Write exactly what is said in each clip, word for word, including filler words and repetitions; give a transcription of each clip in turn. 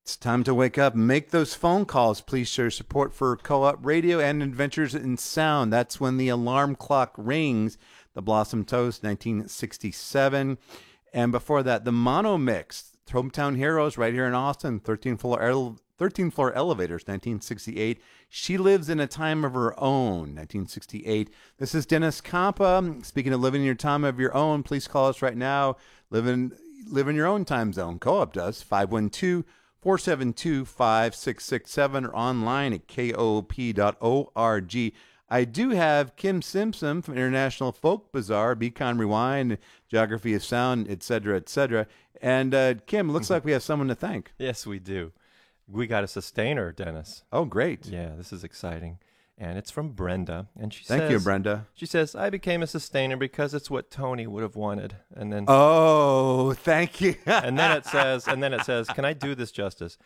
It's time to wake up. Make those phone calls. Please share support for Co-op Radio and Adventures in Sound. That's when the alarm clock rings. The Blossom Toast, nineteen sixty-seven. And before that, the Mono Mix, Hometown Heroes, right here in Austin, thirteenth floor, ele- thirteenth floor Elevators, nineteen sixty-eight. She Lives in a Time of Her Own, nineteen sixty-eight. This is Dennis Campa. Speaking of living in your time of your own, please call us right now. Live in, live in your own time zone. Co-op does. five one two, four seven two, five six six seven or online at K O O P dot org. I do have Kim Simpson from International Folk Bazaar, Beacon Rewind, Geography of Sound, et cetera, et cetera. And uh, Kim, looks like we have someone to thank. Yes, we do. We got a sustainer, Dennis. Oh, great. Yeah, this is exciting. And it's from Brenda. And she Thank says, you, Brenda. She says, I became a sustainer because it's what Tony would have wanted. And then Oh, thank you. and then it says, and then it says, can I do this justice?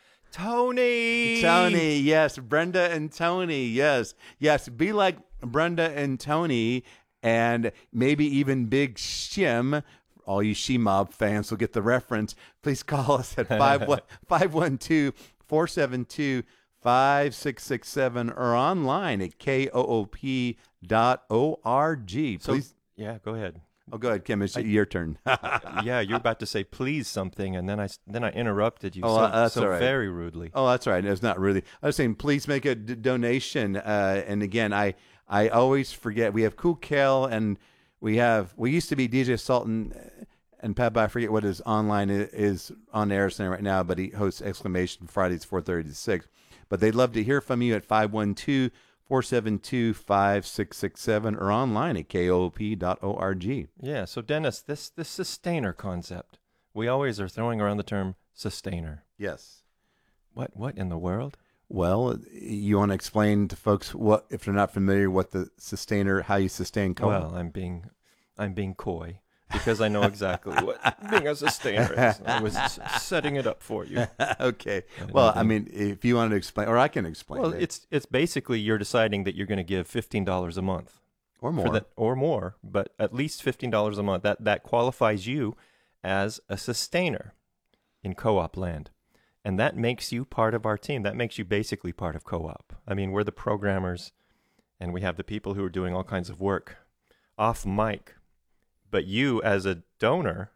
Tony! Tony, yes. Brenda and Tony, yes. Yes, be like Brenda and Tony, and maybe even Big Shim. All you She-Mob fans will get the reference. Please call us at five one two, four seven two, five six six seven or online at K O O P dot org. Please. So, yeah, go ahead. Oh, go ahead, Kim. It's I, your turn. Yeah, you're about to say please something, and then I then I interrupted you oh, so, that's so all right. very rudely. Oh, that's right. It's not really. I was saying please make a d- donation. Uh, and again, I I always forget. We have Cool Kel, and we have we used to be D J Sultan and Pep. I forget what his online is, is on air saying right now, but he hosts Exclamation Fridays four thirty to six. But they'd love to hear from you at five one two, four seven two, five six six seven or online at K O O P dot org. Yeah, so Dennis, this this sustainer concept, we always are throwing around the term sustainer. Yes. What what in the world? Well, you want to explain to folks what, if they're not familiar, what the sustainer, how you sustain co-op? Well, I'm being I'm being coy because I know exactly what being a sustainer is. I was setting it up for you. Okay. Well, I mean, if you wanted to explain, or I can explain. Well, it. it's it's basically you're deciding that you're going to give fifteen dollars a month. Or more. For that, or more, but at least fifteen dollars a month. That that qualifies you as a sustainer in co-op land. And that makes you part of our team. That makes you basically part of co-op. I mean, we're the programmers, and we have the people who are doing all kinds of work off mic. But you, as a donor,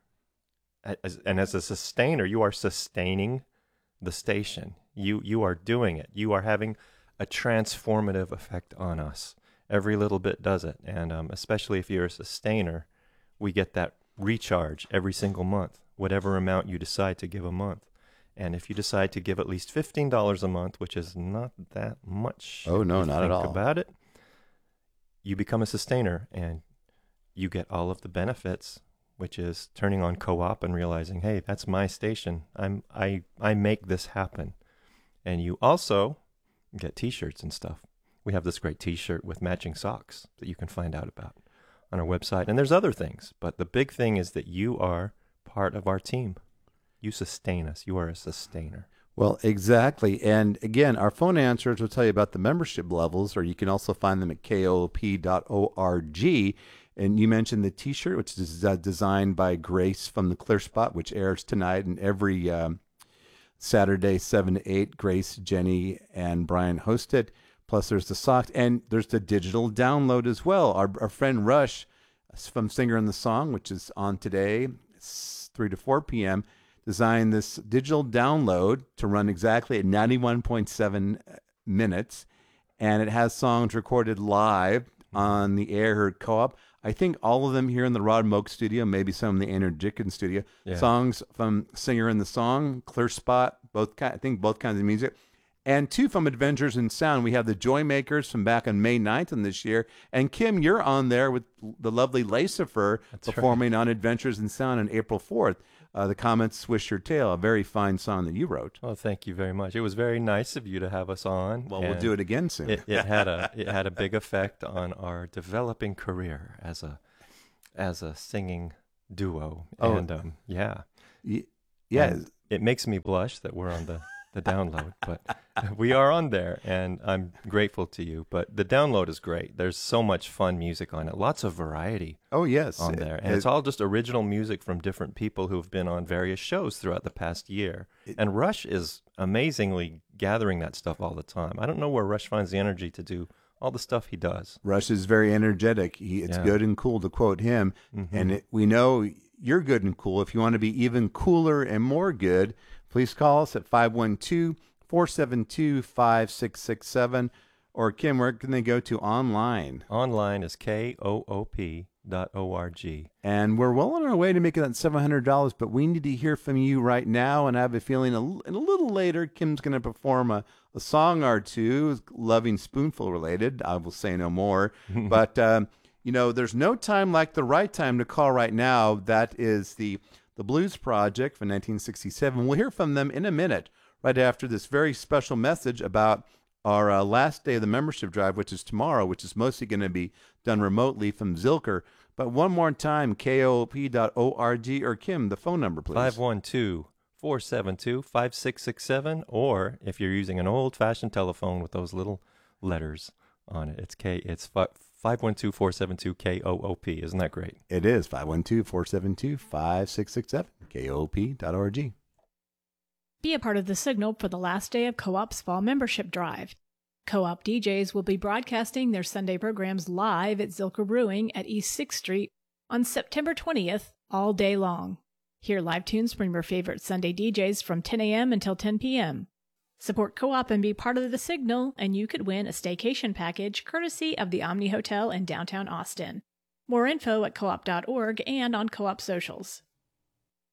as, and as a sustainer, you are sustaining the station. You you are doing it. You are having a transformative effect on us. Every little bit does it. And um, especially if you're a sustainer, we get that recharge every single month, whatever amount you decide to give a month. And if you decide to give at least fifteen dollars a month, which is not that much. Oh, no, not at all. About it, you become a sustainer and you get all of the benefits, which is turning on co-op and realizing, hey, that's my station. I'm I I make this happen. And you also get T-shirts and stuff. We have this great T-shirt with matching socks that you can find out about on our website. And there's other things, but the big thing is that you are part of our team. You sustain us. You are a sustainer. Well, exactly. And again, our phone answers will tell you about the membership levels, or you can also find them at K O O P dot org. And you mentioned the T-shirt, which is uh, designed by Grace from the Clear Spot, which airs tonight and every um, Saturday, seven to eight. Grace, Jenny, and Brian host it. Plus, there's the socks, and there's the digital download as well. Our, our friend Rush from Singer in the Song, which is on today, three to four p.m., designed this digital download to run exactly at ninety-one point seven minutes, and it has songs recorded live on the air here at Co-op. I think all of them here in the Rod Moak studio, maybe some in the Andrew Dickens studio. Yeah. Songs from Singer in the Song, Clear Spot, both I think both kinds of music. And two from Adventures in Sound. We have the Joy Makers from back on May ninth in this year. And Kim, you're on there with the lovely Lacifer performing right on Adventures in Sound on April fourth. Uh, the Comets Swish Your Tail, a very fine song that you wrote. Oh, thank you very much. It was very nice of you to have us on. Well, we'll do it again soon. It, it had a it had a big effect on our developing career as a as a singing duo. Oh, and um, yeah, y- yeah. And it makes me blush that we're on the the download, but we are on there, and I'm grateful to you. But the download is great. There's so much fun music on it, lots of variety. Oh, yes. On there, and it, it's all just original music from different people who've been on various shows throughout the past year. It, and Rush is amazingly gathering that stuff all the time. I don't know where Rush finds the energy to do all the stuff he does. Rush is very energetic. He, it's Yeah. good and cool, to quote him. Mm-hmm. And it, we know you're good and cool. If you want to be even cooler and more good, please call us at five one two, four seven two, five six six seven. Or, Kim, where can they go to online? Online is K O O P dot O R G. And we're well on our way to making that seven hundred dollars, but we need to hear from you right now. And I have a feeling a, l- a little later, Kim's going to perform a, a song or two, Loving Spoonful related. I will say no more. But, um, you know, there's no time like the right time to call right now. That is the, the Blues Project from nineteen sixty-seven. We'll hear from them in a minute, right after this very special message about our uh, last day of the membership drive, which is tomorrow, which is mostly going to be done remotely from Zilker. But one more time, K O O P dot org, or Kim, the phone number, please. five one two, four seven two, five six six seven, or if you're using an old-fashioned telephone with those little letters on it, it's K. It's five one two, four seven two, K O O P. Isn't that great? It is five one two, four seven two, five six six seven, K O O P dot org. Be a part of the signal for the last day of Co-op's fall membership drive. Co-op D Js will be broadcasting their Sunday programs live at Zilker Brewing at East sixth Street on September twentieth, all day long. Hear live tunes from your favorite Sunday D Js from ten a.m. until ten p.m. Support Co-op and be part of the signal, and you could win a staycation package courtesy of the Omni Hotel in downtown Austin. More info at co op dot org and on Co-op socials.